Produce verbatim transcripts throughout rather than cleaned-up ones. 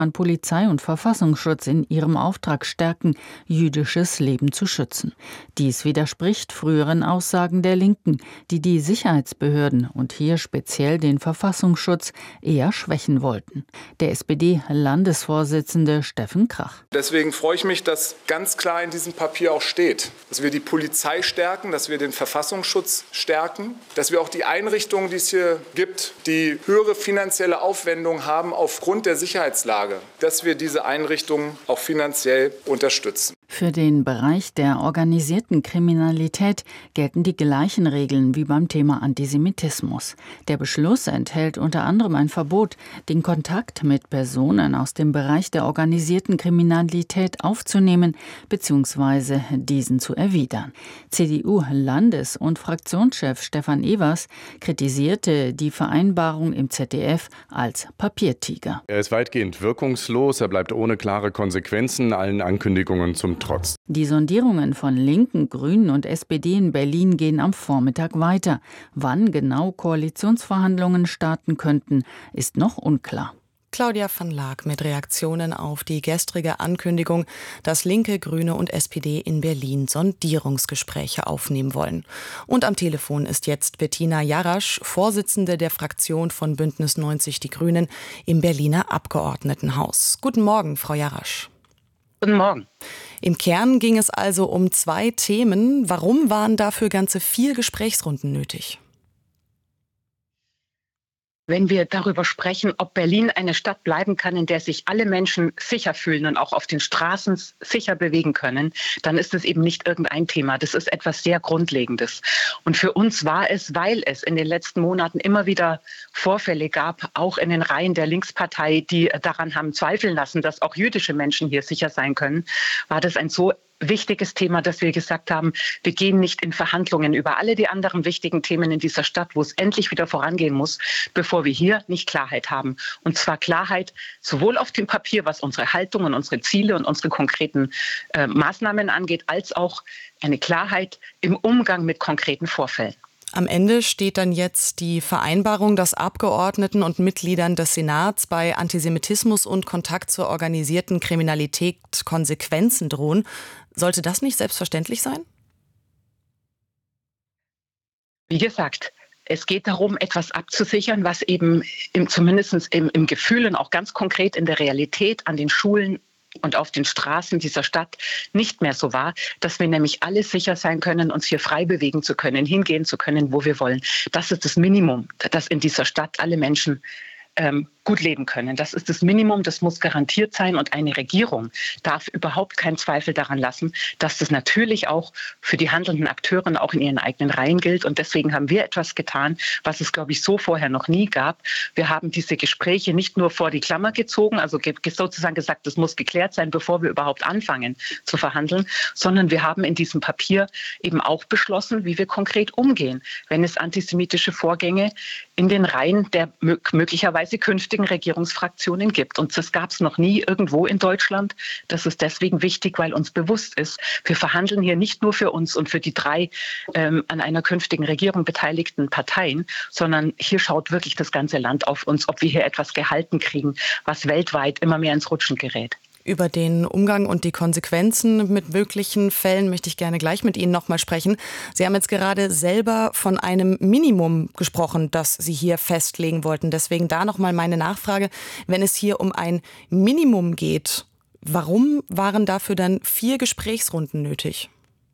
an Polizei und Verfassungsschutz in ihrem Auftrag stärken, jüdisches Leben zu schützen. Dies widerspricht früheren Aussagen der Linken, die die Sicherheitsbehörden und hier speziell den Verfassungsschutz eher schwächen wollten. Der S P D-Landesvorsitzende Steffen Krach. Deswegen freue ich mich, dass ganz klar in diesem Papier auch steht, dass wir die Polizei stärken, dass wir den Verfassungsschutz stärken, dass wir auch die Einrichtungen, die es hier gibt, die höhere finanzielle Aufwendungen haben aufgrund der Sicherheitslage, dass wir diese Einrichtungen auch finanziell unterstützen. Für den Bereich der organisierten Kriminalität gelten die gleichen Regeln wie beim Thema Antisemitismus. Der Beschluss enthält unter anderem ein Verbot, den Kontakt mit Personen aus dem Bereich der organisierten Kriminalität aufzunehmen bzw. diesen zu erwidern. C D U-Landes- und Fraktionschef Stefan Evers kritisierte die Vereinbarung im Z D F als Papiertiger. Er ist weitgehend wirkungslos, er bleibt ohne klare Konsequenzen allen Ankündigungen zum Trotz. Die Sondierungen von Linken, Grünen und S P D in Berlin gehen am Vormittag weiter. Wann genau Koalitionsverhandlungen starten könnten, ist noch unklar. Claudia van Laak mit Reaktionen auf die gestrige Ankündigung, dass Linke, Grüne und S P D in Berlin Sondierungsgespräche aufnehmen wollen. Und am Telefon ist jetzt Bettina Jarasch, Vorsitzende der Fraktion von Bündnis neunzig Die Grünen im Berliner Abgeordnetenhaus. Guten Morgen, Frau Jarasch. Guten Morgen. Im Kern ging es also um zwei Themen. Warum waren dafür ganze vier Gesprächsrunden nötig? Wenn wir darüber sprechen, ob Berlin eine Stadt bleiben kann, in der sich alle Menschen sicher fühlen und auch auf den Straßen sicher bewegen können, dann ist es eben nicht irgendein Thema. Das ist etwas sehr Grundlegendes. Und für uns war es, weil es in den letzten Monaten immer wieder Vorfälle gab, auch in den Reihen der Linkspartei, die daran haben zweifeln lassen, dass auch jüdische Menschen hier sicher sein können, war das ein so wichtiges Thema, dass wir gesagt haben, wir gehen nicht in Verhandlungen über alle die anderen wichtigen Themen in dieser Stadt, wo es endlich wieder vorangehen muss, bevor wir hier nicht Klarheit haben. Und zwar Klarheit sowohl auf dem Papier, was unsere Haltung und unsere Ziele und unsere konkreten äh, Maßnahmen angeht, als auch eine Klarheit im Umgang mit konkreten Vorfällen. Am Ende steht dann jetzt die Vereinbarung, dass Abgeordneten und Mitgliedern des Senats bei Antisemitismus und Kontakt zur organisierten Kriminalität Konsequenzen drohen. Sollte das nicht selbstverständlich sein? Wie gesagt, es geht darum, etwas abzusichern, was eben im, zumindest im, im Gefühl und auch ganz konkret in der Realität an den Schulen und auf den Straßen dieser Stadt nicht mehr so war, dass wir nämlich alle sicher sein können, uns hier frei bewegen zu können, hingehen zu können, wo wir wollen. Das ist das Minimum, dass in dieser Stadt alle Menschen ähm, gut leben können. Das ist das Minimum, das muss garantiert sein. Und eine Regierung darf überhaupt keinen Zweifel daran lassen, dass das natürlich auch für die handelnden Akteure auch in ihren eigenen Reihen gilt. Und deswegen haben wir etwas getan, was es, glaube ich, so vorher noch nie gab. Wir haben diese Gespräche nicht nur vor die Klammer gezogen, also sozusagen gesagt, das muss geklärt sein, bevor wir überhaupt anfangen zu verhandeln, sondern wir haben in diesem Papier eben auch beschlossen, wie wir konkret umgehen, wenn es antisemitische Vorgänge in den Reihen der möglicherweise künftigen Regierungsfraktionen gibt. Und das gab es noch nie irgendwo in Deutschland. Das ist deswegen wichtig, weil uns bewusst ist, wir verhandeln hier nicht nur für uns und für die drei ähm, an einer künftigen Regierung beteiligten Parteien, sondern hier schaut wirklich das ganze Land auf uns, ob wir hier etwas gehalten kriegen, was weltweit immer mehr ins Rutschen gerät. Über den Umgang und die Konsequenzen mit möglichen Fällen möchte ich gerne gleich mit Ihnen noch mal sprechen. Sie haben jetzt gerade selber von einem Minimum gesprochen, das Sie hier festlegen wollten. Deswegen da noch mal meine Nachfrage. Wenn es hier um ein Minimum geht, warum waren dafür dann vier Gesprächsrunden nötig?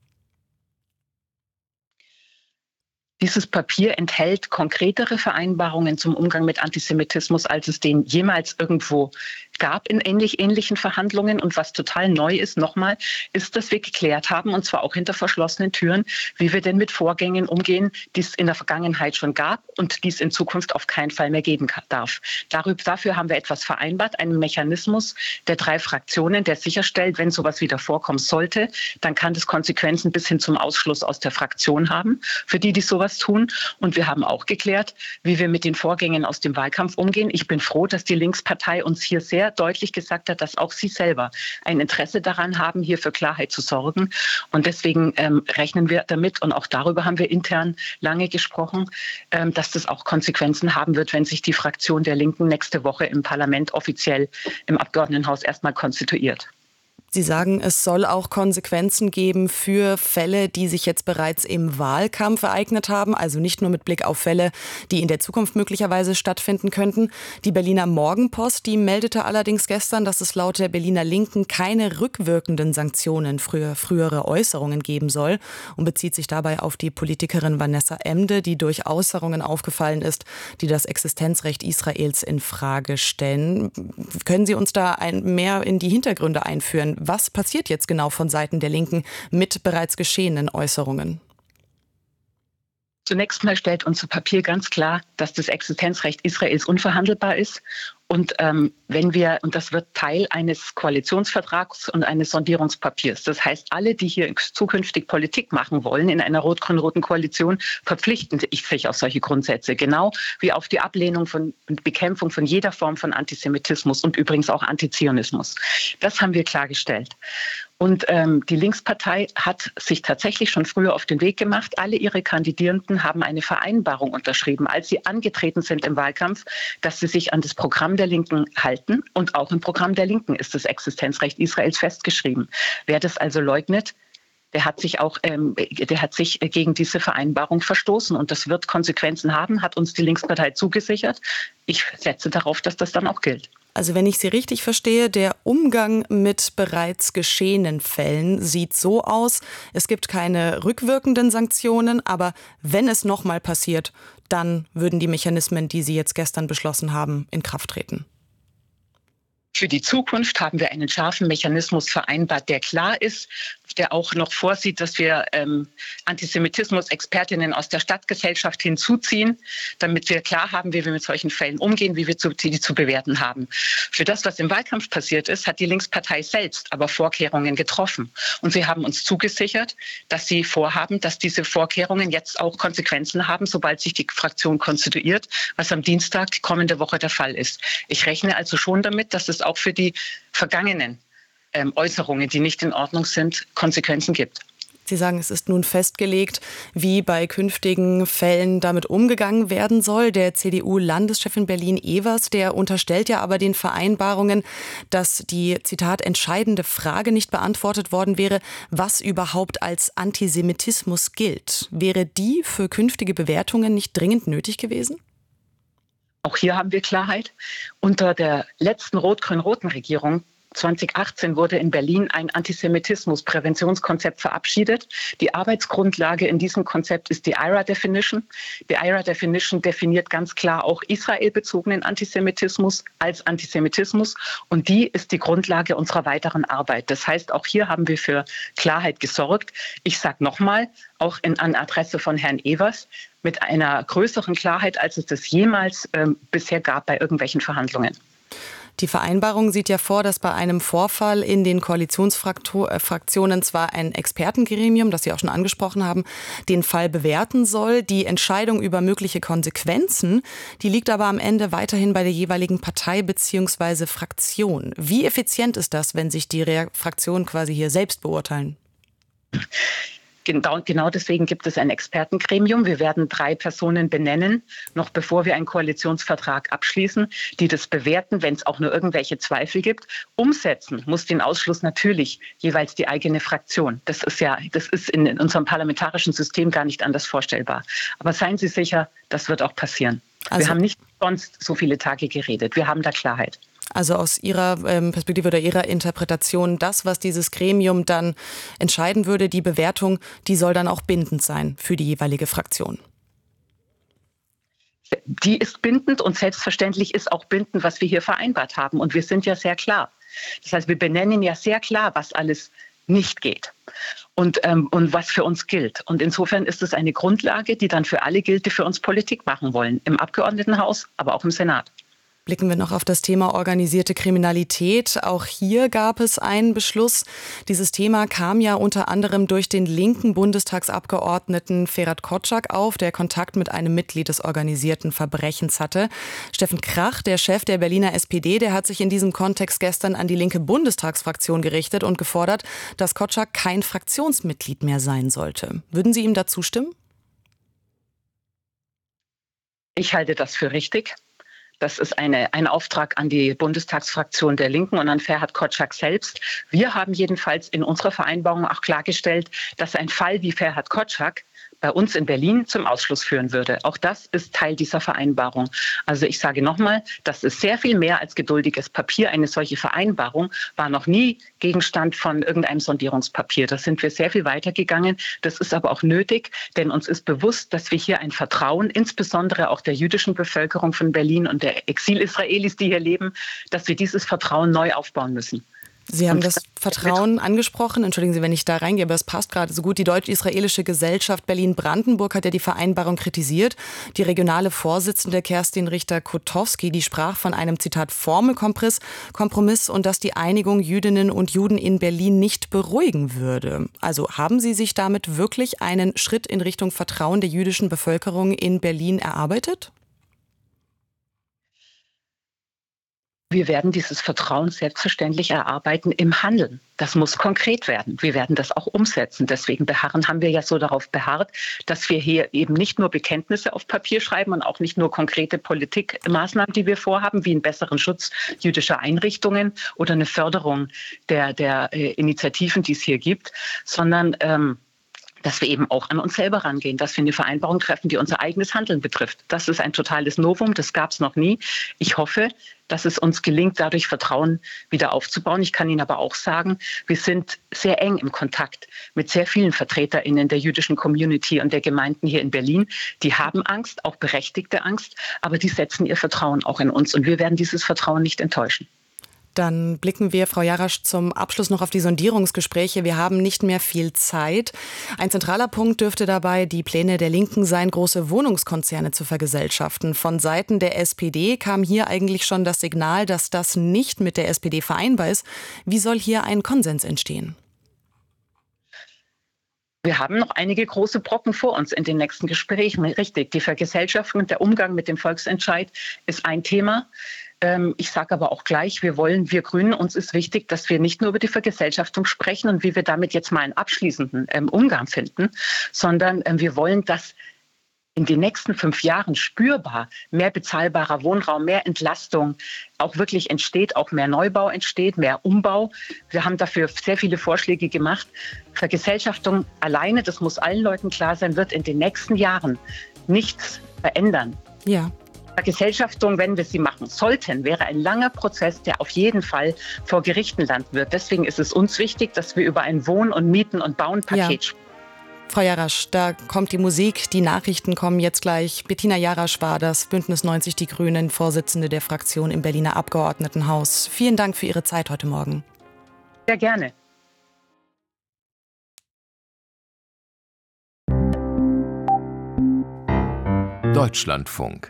Dieses Papier enthält konkretere Vereinbarungen zum Umgang mit Antisemitismus, als es den jemals irgendwo gab in ähnlich, ähnlichen Verhandlungen. Und was total neu ist, nochmal, ist, dass wir geklärt haben, und zwar auch hinter verschlossenen Türen, wie wir denn mit Vorgängen umgehen, die es in der Vergangenheit schon gab und die es in Zukunft auf keinen Fall mehr geben darf. Darüber, dafür haben wir etwas vereinbart, einen Mechanismus der drei Fraktionen, der sicherstellt, wenn sowas wieder vorkommen sollte, dann kann das Konsequenzen bis hin zum Ausschluss aus der Fraktion haben, für die, die sowas sowas tun. Und wir haben auch geklärt, wie wir mit den Vorgängen aus dem Wahlkampf umgehen. Ich bin froh, dass die Linkspartei uns hier sehr deutlich gesagt hat, dass auch sie selber ein Interesse daran haben, hier für Klarheit zu sorgen. Und deswegen ähm, rechnen wir damit, und auch darüber haben wir intern lange gesprochen, ähm, dass das auch Konsequenzen haben wird, wenn sich die Fraktion der Linken nächste Woche im Parlament offiziell im Abgeordnetenhaus erstmal konstituiert. Sie sagen, es soll auch Konsequenzen geben für Fälle, die sich jetzt bereits im Wahlkampf ereignet haben, also nicht nur mit Blick auf Fälle, die in der Zukunft möglicherweise stattfinden könnten. Die Berliner Morgenpost, die meldete allerdings gestern, dass es laut der Berliner Linken keine rückwirkenden Sanktionen für frühere Äußerungen geben soll und bezieht sich dabei auf die Politikerin Vanessa Emde, die durch Äußerungen aufgefallen ist, die das Existenzrecht Israels in Frage stellen. Können Sie uns da ein, mehr in die Hintergründe einführen? Was passiert jetzt genau von Seiten der Linken mit bereits geschehenen Äußerungen? Zunächst mal stellt unser Papier ganz klar, dass das Existenzrecht Israels unverhandelbar ist. Und ähm, wenn wir, und das wird Teil eines Koalitionsvertrags und eines Sondierungspapiers. Das heißt, alle, die hier zukünftig Politik machen wollen in einer rot-grün-roten Koalition, verpflichten sich auf solche Grundsätze. Genau wie auf die Ablehnung von und Bekämpfung von jeder Form von Antisemitismus und übrigens auch Antizionismus. Das haben wir klargestellt. Und ähm, die Linkspartei hat sich tatsächlich schon früher auf den Weg gemacht. Alle ihre Kandidierenden haben eine Vereinbarung unterschrieben, als sie angetreten sind im Wahlkampf, dass sie sich an das Programm der Linken halten. Und auch im Programm der Linken ist das Existenzrecht Israels festgeschrieben. Wer das also leugnet, der hat sich auch, ähm, der hat sich gegen diese Vereinbarung verstoßen. Und das wird Konsequenzen haben, hat uns die Linkspartei zugesichert. Ich setze darauf, dass das dann auch gilt. Also wenn ich Sie richtig verstehe, der Umgang mit bereits geschehenen Fällen sieht so aus, es gibt keine rückwirkenden Sanktionen, aber wenn es nochmal passiert, dann würden die Mechanismen, die Sie jetzt gestern beschlossen haben, in Kraft treten. Für die Zukunft haben wir einen scharfen Mechanismus vereinbart, der klar ist, der auch noch vorsieht, dass wir ähm, Antisemitismus-Expertinnen aus der Stadtgesellschaft hinzuziehen, damit wir klar haben, wie wir mit solchen Fällen umgehen, wie wir zu, die zu bewerten haben. Für das, was im Wahlkampf passiert ist, hat die Linkspartei selbst aber Vorkehrungen getroffen. Und sie haben uns zugesichert, dass sie vorhaben, dass diese Vorkehrungen jetzt auch Konsequenzen haben, sobald sich die Fraktion konstituiert, was am Dienstag die kommende Woche der Fall ist. Ich rechne also schon damit, dass es auch für die vergangenen ähm, Äußerungen, die nicht in Ordnung sind, Konsequenzen gibt. Sie sagen, es ist nun festgelegt, wie bei künftigen Fällen damit umgegangen werden soll. Der C D U-Landeschef in Berlin, Evers, der unterstellt ja aber den Vereinbarungen, dass die, Zitat, entscheidende Frage nicht beantwortet worden wäre, was überhaupt als Antisemitismus gilt. Wäre die für künftige Bewertungen nicht dringend nötig gewesen? Auch hier haben wir Klarheit. Unter der letzten rot-grün-roten Regierung zweitausendachtzehn wurde in Berlin ein Antisemitismus-Präventionskonzept verabschiedet. Die Arbeitsgrundlage in diesem Konzept ist die I R A-Definition. Die I R A-Definition definiert ganz klar auch israelbezogenen Antisemitismus als Antisemitismus. Und die ist die Grundlage unserer weiteren Arbeit. Das heißt, auch hier haben wir für Klarheit gesorgt. Ich sage nochmal, auch in, an Adresse von Herrn Evers, mit einer größeren Klarheit, als es das jemals ähm, bisher gab bei irgendwelchen Verhandlungen. Die Vereinbarung sieht ja vor, dass bei einem Vorfall in den Koalitionsfraktionen zwar ein Expertengremium, das Sie auch schon angesprochen haben, den Fall bewerten soll. Die Entscheidung über mögliche Konsequenzen, die liegt aber am Ende weiterhin bei der jeweiligen Partei bzw. Fraktion. Wie effizient ist das, wenn sich die Fraktionen quasi hier selbst beurteilen? Genau, genau deswegen gibt es ein Expertengremium. Wir werden drei Personen benennen, noch bevor wir einen Koalitionsvertrag abschließen, die das bewerten, wenn es auch nur irgendwelche Zweifel gibt. Umsetzen muss den Ausschluss natürlich jeweils die eigene Fraktion. Das ist ja, das ist in, in unserem parlamentarischen System gar nicht anders vorstellbar. Aber seien Sie sicher, das wird auch passieren. Also, wir haben nicht sonst so viele Tage geredet. Wir haben da Klarheit. Also aus Ihrer ähm, Perspektive oder Ihrer Interpretation, das, was dieses Gremium dann entscheiden würde, die Bewertung, die soll dann auch bindend sein für die jeweilige Fraktion? Die ist bindend und selbstverständlich ist auch bindend, was wir hier vereinbart haben. Und wir sind ja sehr klar. Das heißt, wir benennen ja sehr klar, was alles nicht geht und, ähm, und was für uns gilt. Und insofern ist es eine Grundlage, die dann für alle gilt, die für uns Politik machen wollen. Im Abgeordnetenhaus, aber auch im Senat. Blicken wir noch auf das Thema organisierte Kriminalität. Auch hier gab es einen Beschluss. Dieses Thema kam ja unter anderem durch den linken Bundestagsabgeordneten Ferhat Kotschak auf, der Kontakt mit einem Mitglied des organisierten Verbrechens hatte. Steffen Krach, der Chef der Berliner S P D, der hat sich in diesem Kontext gestern an die linke Bundestagsfraktion gerichtet und gefordert, dass Kotschak kein Fraktionsmitglied mehr sein sollte. Würden Sie ihm da zustimmen? Ich halte das für richtig. Das ist eine, ein Auftrag an die Bundestagsfraktion der Linken und an Ferhat Kotschak selbst. Wir haben jedenfalls in unserer Vereinbarung auch klargestellt, dass ein Fall wie Ferhat Kotschak bei uns in Berlin zum Ausschluss führen würde. Auch das ist Teil dieser Vereinbarung. Also ich sage nochmal, das ist sehr viel mehr als geduldiges Papier. Eine solche Vereinbarung war noch nie Gegenstand von irgendeinem Sondierungspapier. Da sind wir sehr viel weitergegangen. Das ist aber auch nötig, denn uns ist bewusst, dass wir hier ein Vertrauen, insbesondere auch der jüdischen Bevölkerung von Berlin und der Exil-Israelis, die hier leben, dass wir dieses Vertrauen neu aufbauen müssen. Sie haben das Vertrauen angesprochen. Entschuldigen Sie, wenn ich da reingehe, aber es passt gerade so gut. Die deutsch-israelische Gesellschaft Berlin-Brandenburg hat ja die Vereinbarung kritisiert. Die regionale Vorsitzende Kerstin Richter-Kotowski, die sprach von einem, Zitat, Formelkompromiss und dass die Einigung Jüdinnen und Juden in Berlin nicht beruhigen würde. Also haben Sie sich damit wirklich einen Schritt in Richtung Vertrauen der jüdischen Bevölkerung in Berlin erarbeitet? Wir werden dieses Vertrauen selbstverständlich erarbeiten im Handeln. Das muss konkret werden. Wir werden das auch umsetzen. Deswegen beharren, haben wir ja so darauf beharrt, dass wir hier eben nicht nur Bekenntnisse auf Papier schreiben und auch nicht nur konkrete Politikmaßnahmen, die wir vorhaben, wie einen besseren Schutz jüdischer Einrichtungen oder eine Förderung der, der äh, Initiativen, die es hier gibt, sondern ähm, dass wir eben auch an uns selber rangehen, dass wir eine Vereinbarung treffen, die unser eigenes Handeln betrifft. Das ist ein totales Novum, das gab es noch nie. Ich hoffe, dass es uns gelingt, dadurch Vertrauen wieder aufzubauen. Ich kann Ihnen aber auch sagen, wir sind sehr eng im Kontakt mit sehr vielen VertreterInnen der jüdischen Community und der Gemeinden hier in Berlin. Die haben Angst, auch berechtigte Angst, aber die setzen ihr Vertrauen auch in uns und wir werden dieses Vertrauen nicht enttäuschen. Dann blicken wir, Frau Jarasch, zum Abschluss noch auf die Sondierungsgespräche. Wir haben nicht mehr viel Zeit. Ein zentraler Punkt dürfte dabei die Pläne der Linken sein, große Wohnungskonzerne zu vergesellschaften. Von Seiten der S P D kam hier eigentlich schon das Signal, dass das nicht mit der S P D vereinbar ist. Wie soll hier ein Konsens entstehen? Wir haben noch einige große Brocken vor uns in den nächsten Gesprächen. Richtig, die Vergesellschaftung und der Umgang mit dem Volksentscheid ist ein Thema. Ich sage aber auch gleich, wir wollen, wir Grünen, uns ist wichtig, dass wir nicht nur über die Vergesellschaftung sprechen und wie wir damit jetzt mal einen abschließenden ähm, Umgang finden, sondern ähm, wir wollen, dass in den nächsten fünf Jahren spürbar mehr bezahlbarer Wohnraum, mehr Entlastung auch wirklich entsteht, auch mehr Neubau entsteht, mehr Umbau. Wir haben dafür sehr viele Vorschläge gemacht. Vergesellschaftung alleine, das muss allen Leuten klar sein, wird in den nächsten Jahren nichts verändern. Ja. Vergesellschaftung, wenn wir sie machen sollten, wäre ein langer Prozess, der auf jeden Fall vor Gerichten landen wird. Deswegen ist es uns wichtig, dass wir über ein Wohn- und Mieten- und Bauen-Paket sprechen. Ja. Frau Jarasch, da kommt die Musik, die Nachrichten kommen jetzt gleich. Bettina Jarasch war das, Bündnis neunzig Die Grünen, Vorsitzende der Fraktion im Berliner Abgeordnetenhaus. Vielen Dank für Ihre Zeit heute Morgen. Sehr gerne. Deutschlandfunk.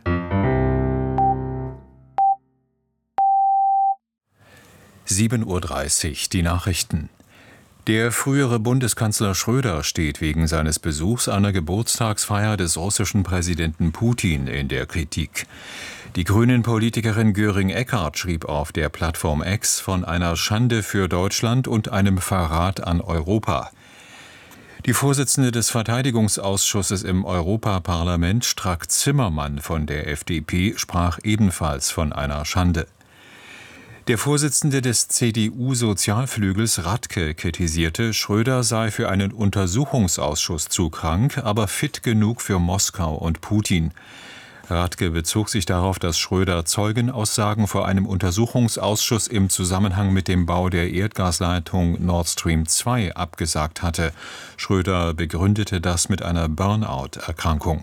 sieben Uhr dreißig, die Nachrichten. Der frühere Bundeskanzler Schröder steht wegen seines Besuchs einer Geburtstagsfeier des russischen Präsidenten Putin in der Kritik. Die Grünen-Politikerin Göring-Eckardt schrieb auf der Plattform X von einer Schande für Deutschland und einem Verrat an Europa. Die Vorsitzende des Verteidigungsausschusses im Europaparlament, Strack-Zimmermann von der F D P, sprach ebenfalls von einer Schande. Der Vorsitzende des C D U-Sozialflügels Radke kritisierte, Schröder sei für einen Untersuchungsausschuss zu krank, aber fit genug für Moskau und Putin. Radke bezog sich darauf, dass Schröder Zeugenaussagen vor einem Untersuchungsausschuss im Zusammenhang mit dem Bau der Erdgasleitung Nord Stream zwei abgesagt hatte. Schröder begründete das mit einer Burnout-Erkrankung.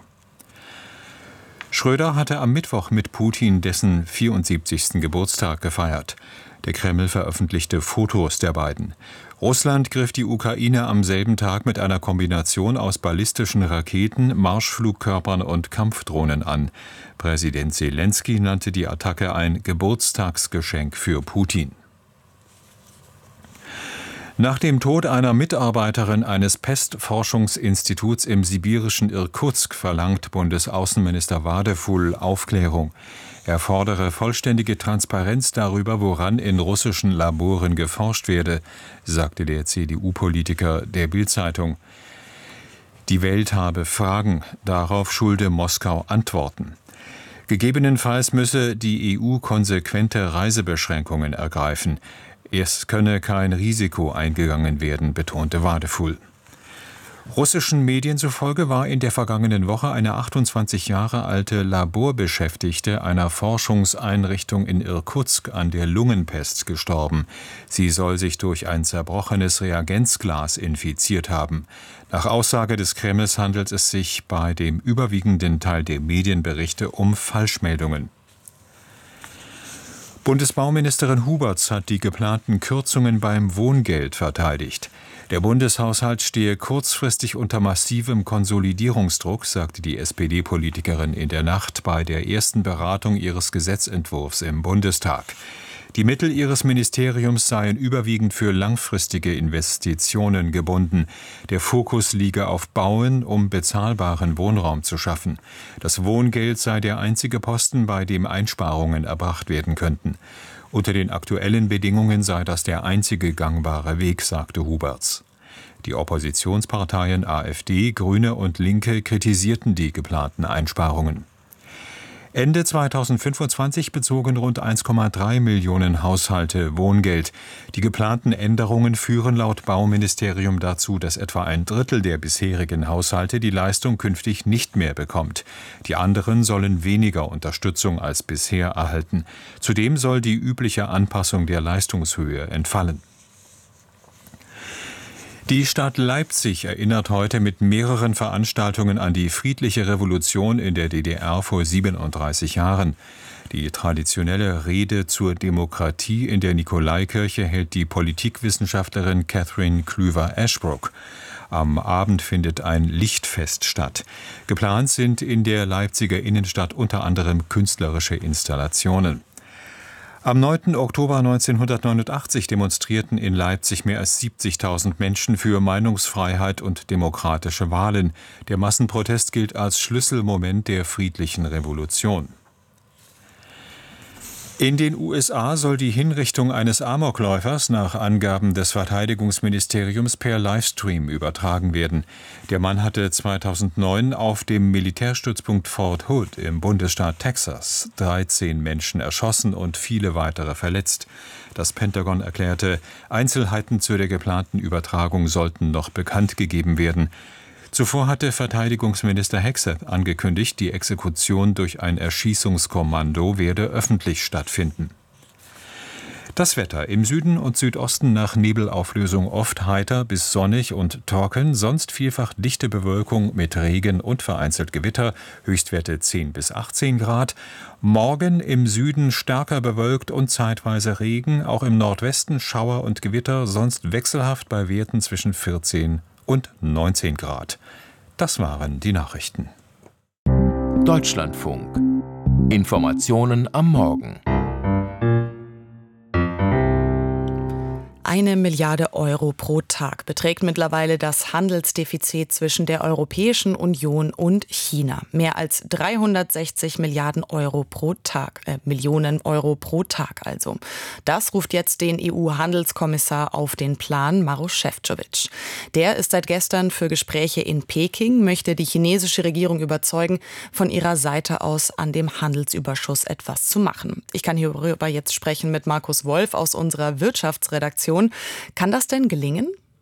Schröder hatte am Mittwoch mit Putin dessen vierundsiebzigsten Geburtstag gefeiert. Der Kreml veröffentlichte Fotos der beiden. Russland griff die Ukraine am selben Tag mit einer Kombination aus ballistischen Raketen, Marschflugkörpern und Kampfdrohnen an. Präsident Selenskyj nannte die Attacke ein Geburtstagsgeschenk für Putin. Nach dem Tod einer Mitarbeiterin eines Pestforschungsinstituts im sibirischen Irkutsk verlangt Bundesaußenminister Wadefull Aufklärung. Er fordere vollständige Transparenz darüber, woran in russischen Laboren geforscht werde, sagte der C D U-Politiker der Bild-Zeitung. Die Welt habe Fragen, darauf schulde Moskau Antworten. Gegebenenfalls müsse die E U konsequente Reisebeschränkungen ergreifen. Es könne kein Risiko eingegangen werden, betonte Wadefull. Russischen Medien zufolge war in der vergangenen Woche eine achtundzwanzig Jahre alte Laborbeschäftigte einer Forschungseinrichtung in Irkutsk an der Lungenpest gestorben. Sie soll sich durch ein zerbrochenes Reagenzglas infiziert haben. Nach Aussage des Kremls handelt es sich bei dem überwiegenden Teil der Medienberichte um Falschmeldungen. Bundesbauministerin Huberts hat die geplanten Kürzungen beim Wohngeld verteidigt. Der Bundeshaushalt stehe kurzfristig unter massivem Konsolidierungsdruck, sagte die S P D-Politikerin in der Nacht bei der ersten Beratung ihres Gesetzentwurfs im Bundestag. Die Mittel ihres Ministeriums seien überwiegend für langfristige Investitionen gebunden. Der Fokus liege auf Bauen, um bezahlbaren Wohnraum zu schaffen. Das Wohngeld sei der einzige Posten, bei dem Einsparungen erbracht werden könnten. Unter den aktuellen Bedingungen sei das der einzige gangbare Weg, sagte Huberts. Die Oppositionsparteien A f D, Grüne und Linke kritisierten die geplanten Einsparungen. Ende zweitausendfünfundzwanzig bezogen rund eins Komma drei Millionen Haushalte Wohngeld. Die geplanten Änderungen führen laut Bauministerium dazu, dass etwa ein Drittel der bisherigen Haushalte die Leistung künftig nicht mehr bekommt. Die anderen sollen weniger Unterstützung als bisher erhalten. Zudem soll die übliche Anpassung der Leistungshöhe entfallen. Die Stadt Leipzig erinnert heute mit mehreren Veranstaltungen an die friedliche Revolution in der D D R vor siebenunddreißig Jahren. Die traditionelle Rede zur Demokratie in der Nikolaikirche hält die Politikwissenschaftlerin Catherine Klüver-Ashbrook. Am Abend findet ein Lichtfest statt. Geplant sind in der Leipziger Innenstadt unter anderem künstlerische Installationen. Am neunten Oktober neunzehnhundertneunundachtzig demonstrierten in Leipzig mehr als siebzigtausend Menschen für Meinungsfreiheit und demokratische Wahlen. Der Massenprotest gilt als Schlüsselmoment der friedlichen Revolution. In den U S A soll die Hinrichtung eines Amokläufers nach Angaben des Verteidigungsministeriums per Livestream übertragen werden. Der Mann hatte zweitausendneun auf dem Militärstützpunkt Fort Hood im Bundesstaat Texas dreizehn Menschen erschossen und viele weitere verletzt. Das Pentagon erklärte, Einzelheiten zu der geplanten Übertragung sollten noch bekannt gegeben werden. Zuvor hatte Verteidigungsminister Hegseth angekündigt, die Exekution durch ein Erschießungskommando werde öffentlich stattfinden. Das Wetter: im Süden und Südosten nach Nebelauflösung oft heiter bis sonnig und trocken, sonst vielfach dichte Bewölkung mit Regen und vereinzelt Gewitter, Höchstwerte zehn bis achtzehn Grad. Morgen im Süden stärker bewölkt und zeitweise Regen, auch im Nordwesten Schauer und Gewitter, sonst wechselhaft bei Werten zwischen vierzehn und neunzehn Grad. Das waren die Nachrichten. Deutschlandfunk. Informationen am Morgen. Eine Milliarde Euro pro Tag beträgt mittlerweile das Handelsdefizit zwischen der Europäischen Union und China. Mehr als dreihundertsechzig Milliarden Euro pro Tag, äh, Millionen Euro pro Tag also. Das ruft jetzt den E U-Handelskommissar auf den Plan, Maroš Šefčovič. Der ist seit gestern für Gespräche in Peking, möchte die chinesische Regierung überzeugen, von ihrer Seite aus an dem Handelsüberschuss etwas zu machen. Ich kann hierüber jetzt sprechen mit Markus Wolf aus unserer Wirtschaftsredaktion. Kann das denn gelingen?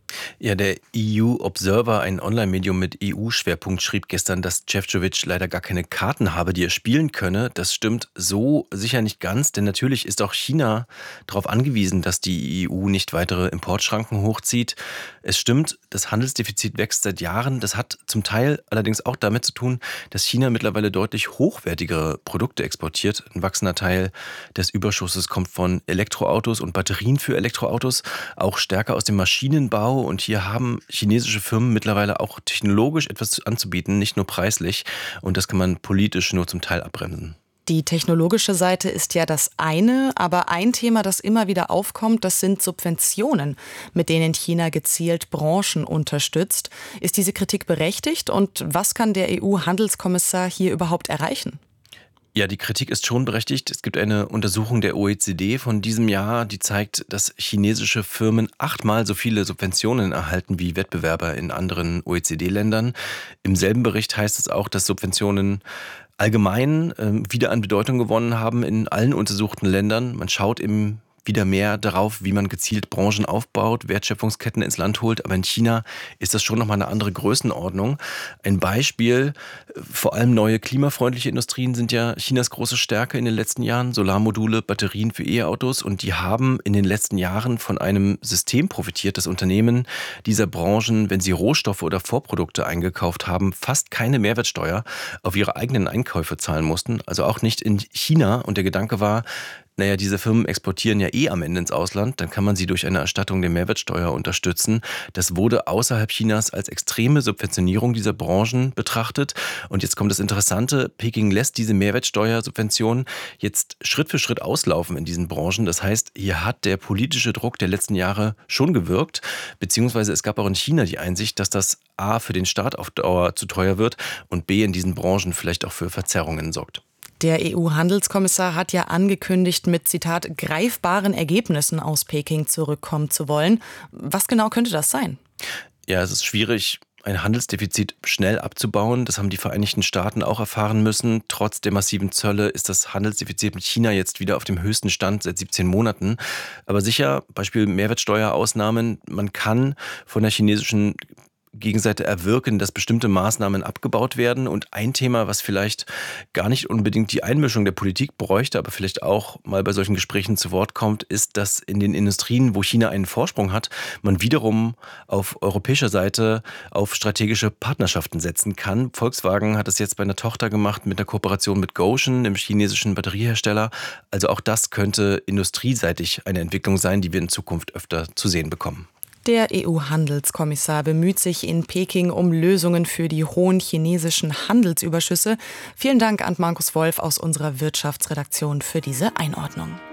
Ja, der E U-Observer, ein Online-Medium mit E U-Schwerpunkt, schrieb gestern, dass Šefčovič leider gar keine Karten habe, die er spielen könne. Das stimmt so sicher nicht ganz, denn natürlich ist auch China darauf angewiesen, dass die E U nicht weitere Importschranken hochzieht. Es stimmt, das Handelsdefizit wächst seit Jahren. Das hat zum Teil allerdings auch damit zu tun, dass China mittlerweile deutlich hochwertigere Produkte exportiert. Ein wachsender Teil des Überschusses kommt von Elektroautos und Batterien für Elektroautos, auch stärker aus dem Maschinenbau. Und hier Hier haben chinesische Firmen mittlerweile auch technologisch etwas anzubieten, nicht nur preislich. Und das kann man politisch nur zum Teil abbremsen. Die technologische Seite ist ja das eine, aber ein Thema, das immer wieder aufkommt, das sind Subventionen, mit denen China gezielt Branchen unterstützt. Ist diese Kritik berechtigt und was kann der E U-Handelskommissar hier überhaupt erreichen? Ja, die Kritik ist schon berechtigt. Es gibt eine Untersuchung der O E C D von diesem Jahr, die zeigt, dass chinesische Firmen achtmal so viele Subventionen erhalten wie Wettbewerber in anderen O E C D-Ländern. Im selben Bericht heißt es auch, dass Subventionen allgemein äh, wieder an Bedeutung gewonnen haben in allen untersuchten Ländern. Man schaut im wieder mehr darauf, wie man gezielt Branchen aufbaut, Wertschöpfungsketten ins Land holt. Aber in China ist das schon nochmal eine andere Größenordnung. Ein Beispiel, vor allem neue klimafreundliche Industrien sind ja Chinas große Stärke in den letzten Jahren. Solarmodule, Batterien für E-Autos. Und die haben in den letzten Jahren von einem System profitiert, das Unternehmen dieser Branchen, wenn sie Rohstoffe oder Vorprodukte eingekauft haben, fast keine Mehrwertsteuer auf ihre eigenen Einkäufe zahlen mussten. Also auch nicht in China. Und der Gedanke war, naja, diese Firmen exportieren ja eh am Ende ins Ausland, dann kann man sie durch eine Erstattung der Mehrwertsteuer unterstützen. Das wurde außerhalb Chinas als extreme Subventionierung dieser Branchen betrachtet. Und jetzt kommt das Interessante, Peking lässt diese Mehrwertsteuersubventionen jetzt Schritt für Schritt auslaufen in diesen Branchen. Das heißt, hier hat der politische Druck der letzten Jahre schon gewirkt, beziehungsweise es gab auch in China die Einsicht, dass das A für den Staat auf Dauer zu teuer wird und B in diesen Branchen vielleicht auch für Verzerrungen sorgt. Der E U-Handelskommissar hat ja angekündigt, mit, Zitat, greifbaren Ergebnissen aus Peking zurückkommen zu wollen. Was genau könnte das sein? Ja, es ist schwierig, ein Handelsdefizit schnell abzubauen. Das haben die Vereinigten Staaten auch erfahren müssen. Trotz der massiven Zölle ist das Handelsdefizit mit China jetzt wieder auf dem höchsten Stand seit siebzehn Monaten. Aber sicher, Beispiel Mehrwertsteuerausnahmen, man kann von der chinesischen Gegenseite erwirken, dass bestimmte Maßnahmen abgebaut werden. Und ein Thema, was vielleicht gar nicht unbedingt die Einmischung der Politik bräuchte, aber vielleicht auch mal bei solchen Gesprächen zu Wort kommt, ist, dass in den Industrien, wo China einen Vorsprung hat, man wiederum auf europäischer Seite auf strategische Partnerschaften setzen kann. Volkswagen hat das jetzt bei einer Tochter gemacht mit einer Kooperation mit Gotion, dem chinesischen Batteriehersteller. Also auch das könnte industrieseitig eine Entwicklung sein, die wir in Zukunft öfter zu sehen bekommen. Der E U-Handelskommissar bemüht sich in Peking um Lösungen für die hohen chinesischen Handelsüberschüsse. Vielen Dank an Markus Wolf aus unserer Wirtschaftsredaktion für diese Einordnung.